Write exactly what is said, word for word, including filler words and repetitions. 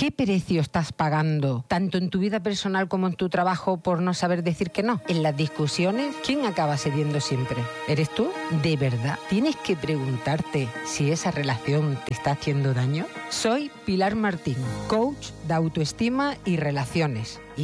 ¿Qué precio estás pagando, tanto en tu vida personal como en tu trabajo, por no saber decir que no? En las discusiones, ¿quién acaba cediendo siempre? ¿Eres tú? ¿De verdad tienes que preguntarte si esa relación te está haciendo daño? Soy Pilar Martín, coach de autoestima y relaciones. Y